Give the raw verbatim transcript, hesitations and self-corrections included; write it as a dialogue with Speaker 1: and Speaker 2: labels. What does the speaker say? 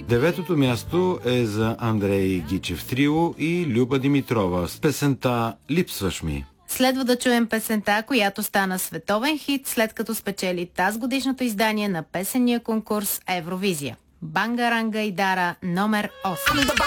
Speaker 1: Деветото място е за Андрей Гичев Трио и Люба Димитрова с песента «Липсваш ми».
Speaker 2: Следва да чуем песента, която стана световен хит, след като спечели тази годишното издание на песенния конкурс Евровизия. Бангаранга и Дара номер осем.